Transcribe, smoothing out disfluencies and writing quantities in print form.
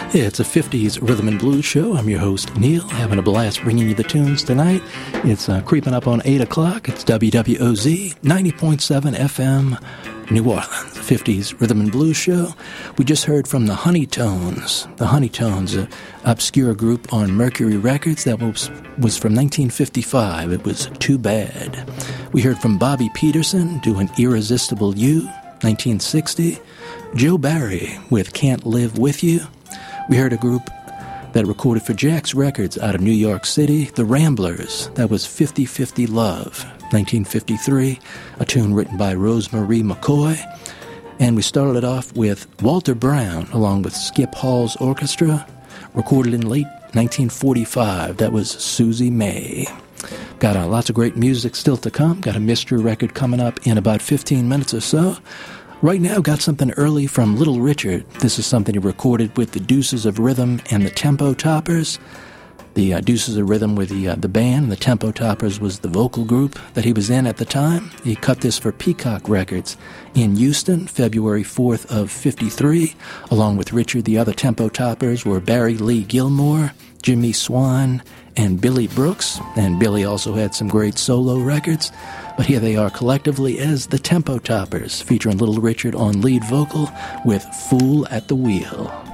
It's a 50s rhythm and blues show. I'm your host, Neil, having a blast bringing you the tunes tonight. It's creeping up on 8 o'clock. It's WWOZ 90.7 FM, New Orleans, 50s rhythm and blues show. We just heard from the Honeytones. The Honeytones, an obscure group on Mercury Records that was from 1955. It was Too Bad. We heard from Bobby Peterson doing Irresistible You, 1960. Joe Barry with Can't Live With You. We heard a group that recorded for Jack's Records out of New York City, The Ramblers. That was 50-50 Love, 1953, a tune written by Rosemarie McCoy. And we started it off with Walter Brown, along with Skip Hall's orchestra, recorded in late 1945. That was Susie May. Got lots of great music still to come. Got a mystery record coming up in about 15 minutes or so. Right now, got something early from Little Richard. This is something he recorded with the Deuces of Rhythm and the Tempo Toppers. The Deuces of Rhythm were the band. The Tempo Toppers was the vocal group that he was in at the time. He cut this for Peacock Records in Houston, February 4th of 53. Along with Richard, the other Tempo Toppers were Barry Lee Gilmore, Jimmy Swan, and Billy Brooks. And Billy also had some great solo records. But here they are collectively as the Tempo Toppers, featuring Little Richard on lead vocal with Fool at the Wheel.